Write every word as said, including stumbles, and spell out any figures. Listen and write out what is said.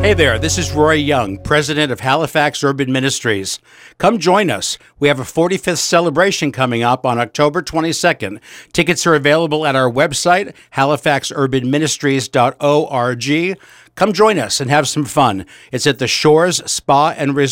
Hey there, this is Roy Young, president of Halifax Urban Ministries. Come join us. We have a forty-fifth celebration coming up on October twenty-second. Tickets are available at our website, halifax urban ministries dot org. Come join us and have some fun. It's at the Shores Spa and Resort.